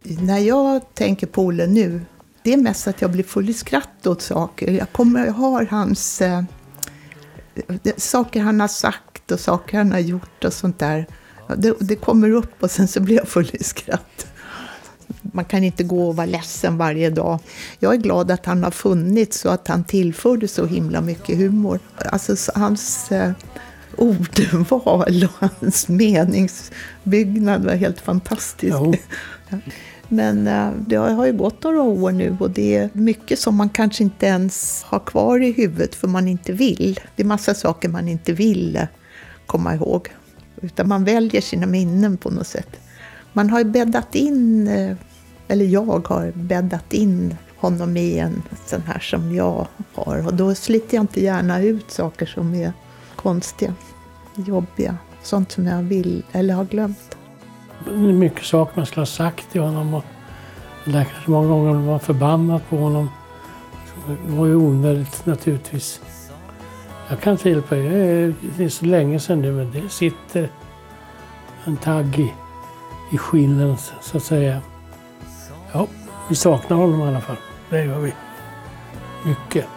När jag tänker på Olle nu, det är mest att jag blir full i skratt åt saker. Jag har hans saker han har sagt och saker han har gjort och sånt där. Det kommer upp och sen så blir jag full i skratt. Man kan inte gå och vara ledsen varje dag. Jag är glad att han har funnits så att han tillförde så himla mycket humor. Alltså hans ordval och hans meningsbyggnad var helt fantastisk. Ja. Men det har ju gått några år nu och det är mycket som man kanske inte ens har kvar i huvudet för man inte vill. Det är massa saker man inte vill komma ihåg. Utan man väljer sina minnen på något sätt. Man har ju bäddat in, eller jag har bäddat in honom i en sån här som jag har. Och då sliter jag inte gärna ut saker som är konstiga, jobbiga. Sånt som jag vill eller har glömt. Mycket saker man skulle ha sagt till honom och där kanske många gånger var förbannad på honom. Det var ju onödigt naturligtvis. Jag kan tillpåga, det är så länge sedan nu, men det sitter en tagg i skinnen så att säga. Ja, vi saknar honom i alla fall. Det gör vi. Mycket.